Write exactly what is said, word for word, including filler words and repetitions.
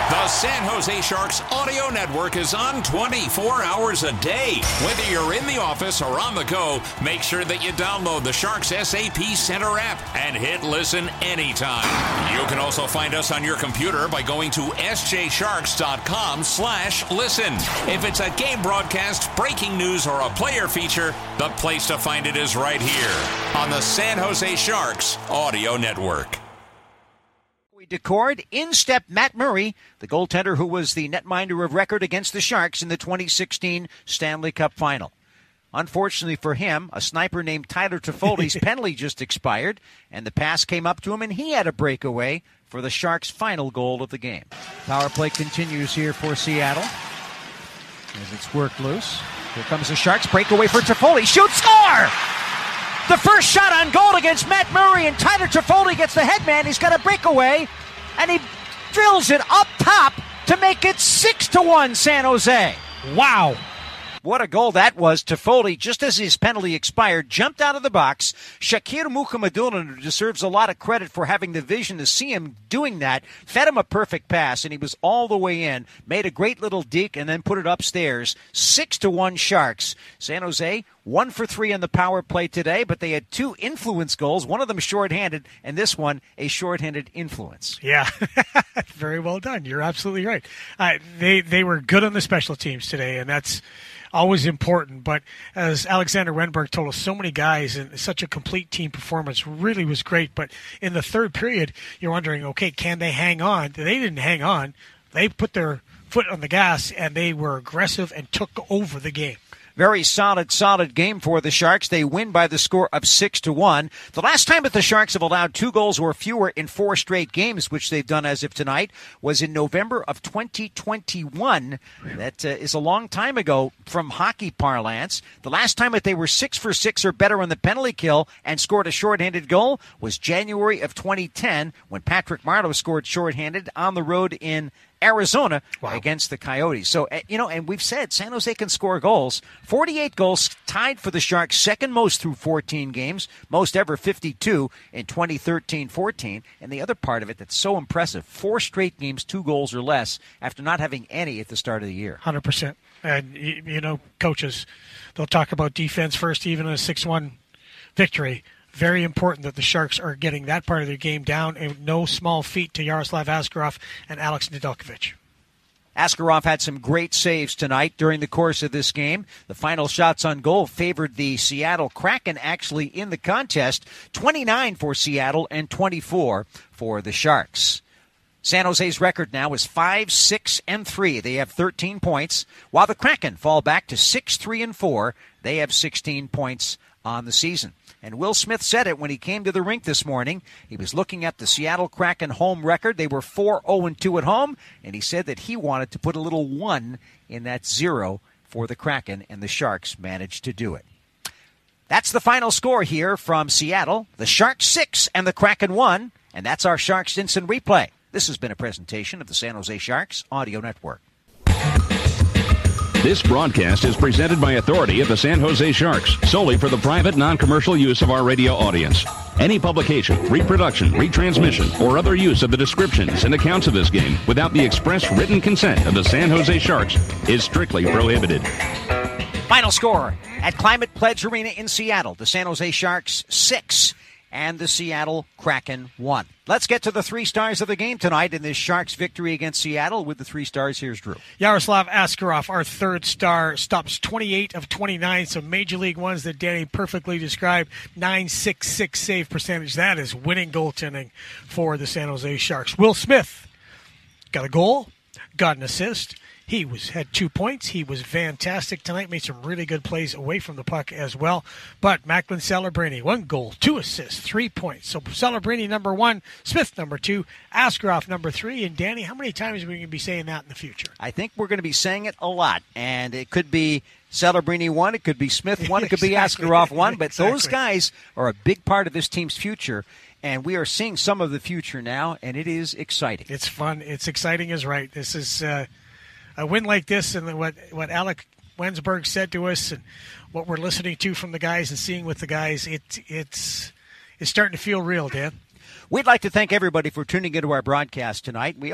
The San Jose Sharks audio network is on twenty-four hours a day. Whether you're in the office or on the go, make sure that you download the Sharks S A P Center app and hit listen anytime. You can also find us on your computer by going to s j sharks dot com slash listen. If it's a game broadcast, breaking news, or a player feature, the place to find it is right here on the San Jose Sharks audio network. Decord, in stepped Matt Murray, the goaltender who was the netminder of record against the Sharks in the twenty sixteen Stanley Cup Final. Unfortunately for him, a sniper named Tyler Toffoli's penalty just expired, and the pass came up to him, and he had a breakaway for the Sharks' final goal of the game. Power play continues here for Seattle as it's worked loose. Here comes the Sharks, breakaway for Toffoli, shoot, score! The first shot on goal against Matt Murray, and Tyler Toffoli gets the headman. He's got a breakaway, and he drills it up top to make it six to one San Jose. Wow. What a goal that was. Toffoli, just as his penalty expired, jumped out of the box. Shakir Mukhamadullin deserves a lot of credit for having the vision to see him doing that. Fed him a perfect pass, and he was all the way in. Made a great little deke and then put it upstairs. Six to one Sharks. San Jose, one for three on the power play today, but they had two influence goals. One of them shorthanded, and this one a shorthanded influence. Yeah, very well done. You're absolutely right. Uh, they they were good on the special teams today, and that's always important. But as Alexander Wenberg told us, so many guys and such a complete team performance really was great. But in the third period, you're wondering, okay, can they hang on? They didn't hang on. They put their foot on the gas, and they were aggressive and took over the game. Very solid, solid game for the Sharks. They win by the score of six to one. The last time that the Sharks have allowed two goals or fewer in four straight games, which they've done as of tonight, was in November of twenty twenty-one. That uh, is a long time ago from hockey parlance. The last time that they were six for six or better on the penalty kill and scored a shorthanded goal was January of twenty ten, when Patrick Marleau scored shorthanded on the road in Arizona wow. against the Coyotes. So, you know, and we've said San Jose can score goals. forty-eight goals, tied for the Sharks, second most through fourteen games, most ever fifty-two in twenty thirteen fourteen. And the other part of it that's so impressive, four straight games, two goals or less, after not having any at the start of the year. one hundred percent. And, you know, coaches, they'll talk about defense first, even in a six one victory. Very important that the Sharks are getting that part of their game down, and no small feat to Yaroslav Askarov and Alex Nedeljkovic. Askarov had some great saves tonight during the course of this game. The final shots on goal favored the Seattle Kraken actually in the contest, twenty-nine for Seattle and twenty-four for the Sharks. San Jose's record now is five, six, and three. They have thirteen points, while the Kraken fall back to six, three, and four. They have sixteen points on the season. And Will Smith said it when he came to the rink this morning. He was looking at the Seattle Kraken home record. They were four oh and two at home, and he said that he wanted to put a little one in that zero for the Kraken, and the Sharks managed to do it. That's the final score here from Seattle. The Sharks six and the Kraken one, and that's our Sharks Instant Replay. This has been a presentation of the San Jose Sharks Audio Network. This broadcast is presented by authority of the San Jose Sharks, solely for the private, non-commercial use of our radio audience. Any publication, reproduction, retransmission, or other use of the descriptions and accounts of this game without the express written consent of the San Jose Sharks is strictly prohibited. Final score at Climate Pledge Arena in Seattle. The San Jose Sharks six and the Seattle Kraken one. Let's get to the three stars of the game tonight in this Sharks victory against Seattle. With the three stars, here's Drew. Yaroslav Askarov, our third star, stops twenty-eight of twenty-nine, some Major League ones that Danny perfectly described. nine sixty-six save percentage. That is winning goaltending for the San Jose Sharks. Will Smith got a goal, got an assist. He was had two points. He was fantastic tonight. Made some really good plays away from the puck as well. But Macklin Celebrini, one goal, two assists, three points. So Celebrini number one, Smith number two, Askarov number three. And Danny, how many times are we going to be saying that in the future? I think we're going to be saying it a lot. And it could be Celebrini one, it could be Smith one, it could exactly. be Askarov one. But exactly. Those guys are a big part of this team's future. And we are seeing some of the future now, and it is exciting. It's fun. It's exciting is right. This is uh, a win like this, and what what Alec Wensberg said to us, and what we're listening to from the guys and seeing with the guys, it it's it's starting to feel real, Dan. We'd like to thank everybody for tuning into our broadcast tonight. We